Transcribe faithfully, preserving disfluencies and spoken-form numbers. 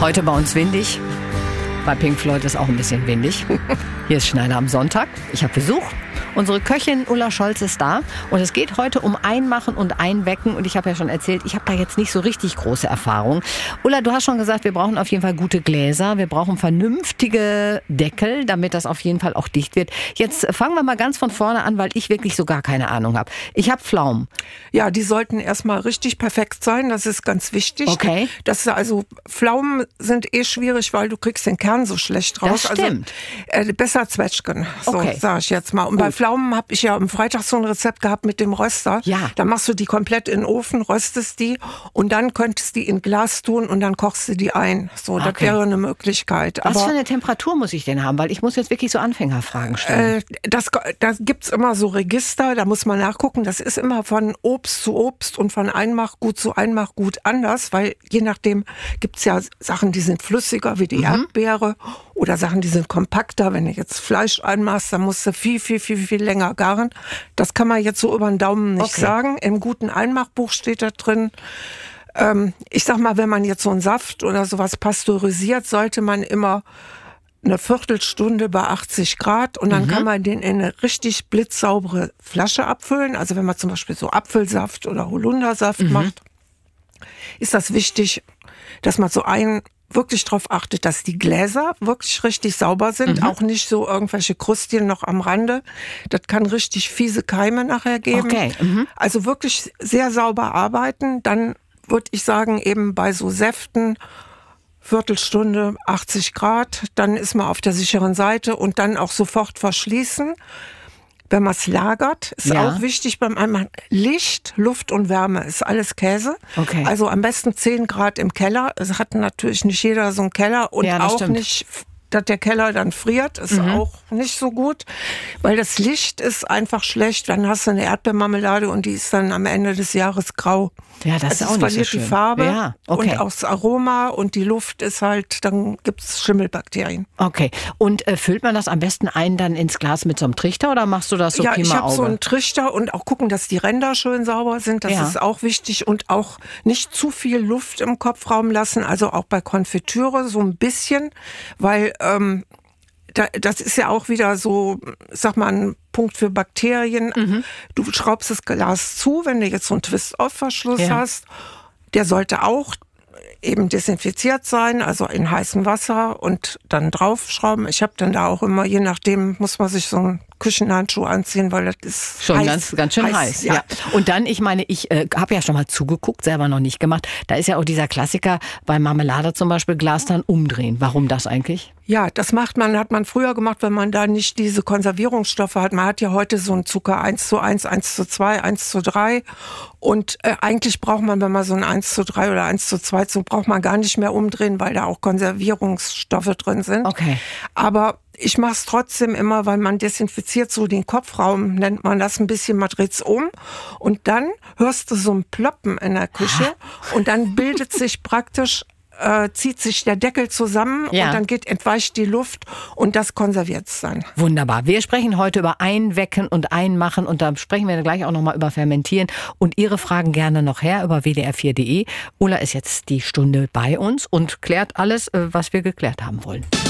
Heute bei uns windig. Bei Pink Floyd ist auch ein bisschen windig. Hier ist Schneider am Sonntag. Ich habe Besuch. Unsere Köchin Ulla Scholz ist da und es geht heute um Einmachen und Einwecken und ich habe ja schon erzählt, ich habe da jetzt nicht so richtig große Erfahrung. Ulla, du hast schon gesagt, wir brauchen auf jeden Fall gute Gläser, wir brauchen vernünftige Deckel, damit das auf jeden Fall auch dicht wird. Jetzt fangen wir mal ganz von vorne an, weil ich wirklich so gar keine Ahnung habe. Ich habe Pflaumen. Ja, die sollten erstmal richtig perfekt sein, das ist ganz wichtig. Okay. Das, also Pflaumen sind eh schwierig, weil du kriegst den Kern so schlecht raus. Das stimmt. Also, äh, besser Zwetschgen, so okay. sage ich jetzt mal. Und bei Pflaumen habe ich ja am Freitag so ein Rezept gehabt mit dem Röster. Ja. Da machst du die komplett in den Ofen, röstest die und dann könntest du die in Glas tun und dann kochst du die ein. So, okay. Das wäre eine Möglichkeit. Was Aber, für eine Temperatur muss ich denn haben? Weil ich muss jetzt wirklich so Anfängerfragen stellen. Äh, das, da gibt's immer so Register, da muss man nachgucken. Das ist immer von Obst zu Obst und von Einmachgut zu Einmachgut anders, weil je nachdem gibt's ja Sachen, die sind flüssiger, wie die mhm. Erdbeere, oder Sachen, die sind kompakter. Wenn du jetzt Fleisch einmachst, dann musst du viel, viel, viel, viel länger garen. Das kann man jetzt so über den Daumen nicht okay. sagen. Im guten Einmachbuch steht da drin, ähm, ich sag mal, wenn man jetzt so einen Saft oder sowas pasteurisiert, sollte man immer eine Viertelstunde bei achtzig Grad und dann mhm. kann man den in eine richtig blitzsaubere Flasche abfüllen. Also wenn man zum Beispiel so Apfelsaft oder Holundersaft mhm. macht, ist das wichtig, dass man so ein wirklich darauf achtet, dass die Gläser wirklich richtig sauber sind, mhm. auch nicht so irgendwelche Krustchen noch am Rande. Das kann richtig fiese Keime nachher geben. Okay. Mhm. Also wirklich sehr sauber arbeiten. Dann würde ich sagen, eben bei so Säften, Viertelstunde, achtzig Grad, dann ist man auf der sicheren Seite und dann auch sofort verschließen. Wenn man es lagert, ist ja. auch wichtig beim Einmachen. Licht, Luft und Wärme ist alles Käse. Okay. Also am besten zehn Grad im Keller. Es hat natürlich nicht jeder so einen Keller und ja, das auch stimmt. nicht, dass der Keller dann friert, ist mhm. auch nicht so gut, weil das Licht ist einfach schlecht. Dann hast du eine Erdbeermarmelade und die ist dann am Ende des Jahres grau. Ja, das also ist auch nicht so schön. Die Farbe ja, okay. und auch das Aroma und die Luft ist halt, dann gibt's Schimmelbakterien. Okay, und äh, füllt man das am besten ein dann ins Glas mit so einem Trichter oder machst du das so ja, Pi mal ich habe Auge? so einen Trichter und auch gucken, dass die Ränder schön sauber sind, das ja. ist auch wichtig und auch nicht zu viel Luft im Kopfraum lassen, also auch bei Konfitüre so ein bisschen, weil ähm, das ist ja auch wieder so, sag mal, ein Punkt für Bakterien. Mhm. Du schraubst das Glas zu, wenn du jetzt so einen Twist-Off-Verschluss ja. hast. Der sollte auch eben desinfiziert sein, also in heißem Wasser und dann draufschrauben. Ich habe dann da auch immer, je nachdem, muss man sich so einen Küchenhandschuh anziehen, weil das ist schon heiß, ganz, ganz schön heiß. heiß ja. ja. Und dann, ich meine, ich äh, habe ja schon mal zugeguckt, selber noch nicht gemacht. Da ist ja auch dieser Klassiker bei Marmelade zum Beispiel, Glas dann umdrehen. Warum das eigentlich? Ja, das macht man, hat man früher gemacht, wenn man da nicht diese Konservierungsstoffe hat. Man hat ja heute so einen Zucker eins zu eins, eins zu zwei, eins zu drei und äh, eigentlich braucht man, wenn man so ein eins zu drei oder eins zu zwei, so braucht man gar nicht mehr umdrehen, weil da auch Konservierungsstoffe drin sind. Okay. Aber ich mache es trotzdem immer, weil man desinfiziert so den Kopfraum, nennt man das ein bisschen, man dreht's um und dann hörst du so ein Ploppen in der Küche und dann bildet sich praktisch Äh, zieht sich der Deckel zusammen ja. und dann geht, entweicht die Luft und das konserviert es dann. Wunderbar. Wir sprechen heute über Einwecken und Einmachen und da sprechen wir gleich auch nochmal über Fermentieren und Ihre Fragen gerne noch her über w d r vier punkt d e. Ulla ist jetzt die Stunde bei uns und klärt alles, was wir geklärt haben wollen.